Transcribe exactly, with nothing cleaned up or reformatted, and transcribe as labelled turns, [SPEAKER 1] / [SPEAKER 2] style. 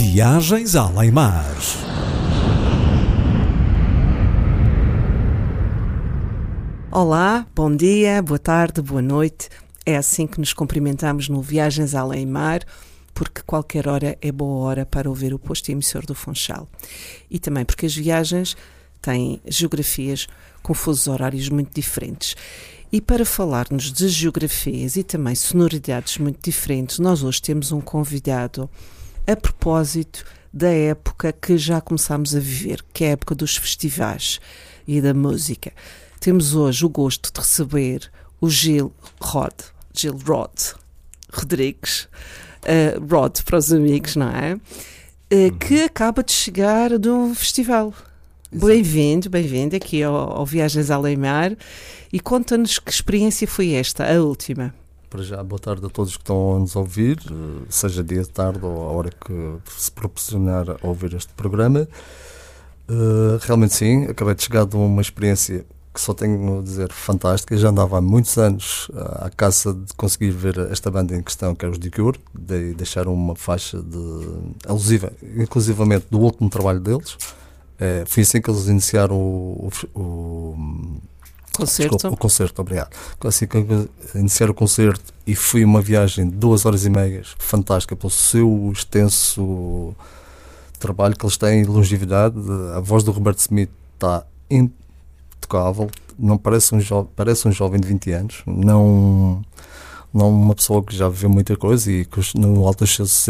[SPEAKER 1] Viagens Além-Mar.
[SPEAKER 2] Olá, bom dia, boa tarde, boa noite. É assim que nos cumprimentamos no Viagens Além-Mar, porque qualquer hora é boa hora para ouvir o posto emissor do Funchal. E também porque as viagens têm geografias com fusos horários muito diferentes. E para falar-nos de geografias e também sonoridades muito diferentes, nós hoje temos um convidado a propósito da época que já começámos a viver, que é a época dos festivais e da música. Temos hoje o gosto de receber o Gil Rod, Gil Rod Rodrigues, uh, Rod para os amigos, não é? Uh, que acaba de chegar de um festival. Exato. Bem-vindo, bem-vindo aqui ao, ao Viagens Além-Mar e conta-nos que experiência foi esta, a última.
[SPEAKER 3] Para já, boa tarde a todos que estão a nos ouvir, seja dia, tarde ou a hora que se proporcionar a ouvir este programa. Uh, realmente sim, acabei de chegar de uma experiência que só tenho a dizer fantástica. Já andava há muitos anos uh, à caça de conseguir ver esta banda em questão, que é os The Cure, de deixar uma faixa de, alusiva, inclusivamente do último trabalho deles. Uh, foi assim que eles iniciaram o, o, o
[SPEAKER 2] concerto.
[SPEAKER 3] Desculpa, o concerto, obrigado. Assim que iniciaram o concerto e foi uma viagem de duas horas e meias, fantástica, pelo seu extenso trabalho que eles têm, longevidade. A voz do Roberto Smith está intocável, não parece um, jo- parece um jovem de vinte anos, não, não uma pessoa que já viveu muita coisa e que no alto dos seus